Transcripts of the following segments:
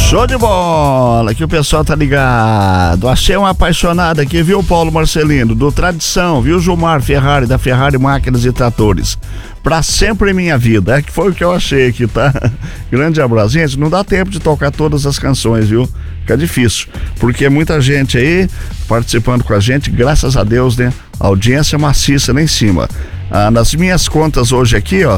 Show de bola, que o pessoal tá ligado. Achei uma apaixonada aqui, viu, Paulo Marcelino, do Tradição, viu, Gilmar Ferrari, da Ferrari Máquinas e Tratores. Pra sempre em minha vida, é que foi o que eu achei aqui, tá? Grande abraço. Gente, não dá tempo de tocar todas as canções, viu? Fica difícil, porque muita gente aí participando com a gente, graças a Deus, né? A audiência maciça lá em cima. Nas minhas contas hoje aqui, ó,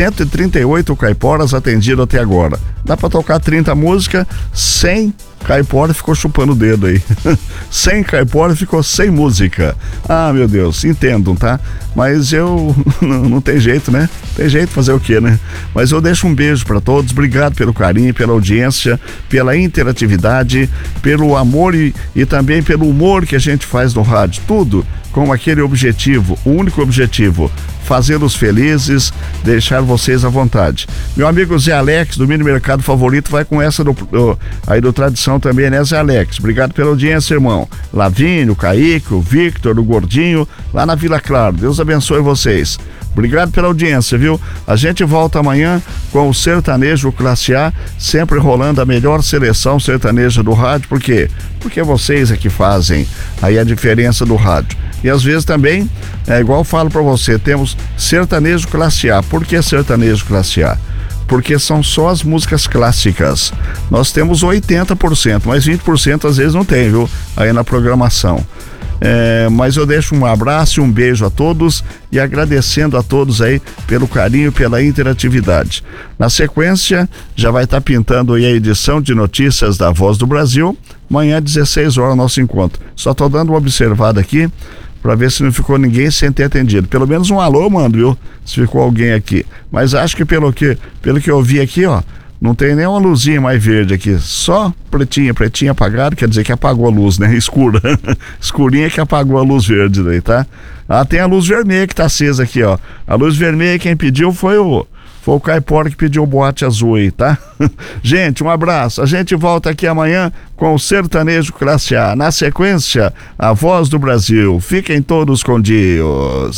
138 caiporas atendidas até agora. Dá pra tocar 30 músicas, 100 caipora ficou chupando o dedo aí. 100 caipora ficou sem música. Ah, meu Deus, entendam, tá? Mas eu não tem jeito, né? Tem jeito de fazer o quê, né? Mas eu deixo um beijo pra todos, obrigado pelo carinho, pela audiência, pela interatividade, pelo amor e também pelo humor que a gente faz no rádio. Tudo com aquele objetivo, o único objetivo, fazê-los felizes, deixar vocês à vontade. Meu amigo Zé Alex, do Mini Mercado Favorito, vai com essa aí do Tradição também, né, Zé Alex? Obrigado pela audiência, irmão. Lavinho, Kaique, o Victor, o Gordinho, lá na Vila Claro. Deus abençoe vocês. Obrigado pela audiência, viu? A gente volta amanhã com o Sertanejo Classe A, sempre rolando a melhor seleção sertaneja do rádio. Por quê? Porque vocês é que fazem aí a diferença do rádio. E às vezes também, igual eu falo pra você, temos Sertanejo Classe A. Por que Sertanejo Classe A? Porque são só as músicas clássicas. Nós temos 80%, mas 20% às vezes não tem, viu? Aí na programação. Mas eu deixo um abraço e um beijo a todos e agradecendo a todos aí pelo carinho, pela interatividade. Na sequência, já vai estar pintando aí a edição de notícias da Voz do Brasil. Amanhã, 16 horas, nosso encontro. Só tô dando uma observada aqui para ver se não ficou ninguém sem ter atendido. Pelo menos um alô, mando, viu? Se ficou alguém aqui. Mas acho que pelo que eu vi aqui, ó, não tem nem uma luzinha mais verde aqui, só pretinha apagada, quer dizer que apagou a luz, né? Escura, escurinha que apagou a luz verde daí, tá? Tem a luz vermelha que tá acesa aqui, ó. A luz vermelha quem pediu foi o Caipora que pediu o boate azul aí, tá? Gente, um abraço. A gente volta aqui amanhã com o Sertanejo Classe A. Na sequência, a Voz do Brasil. Fiquem todos com Deus.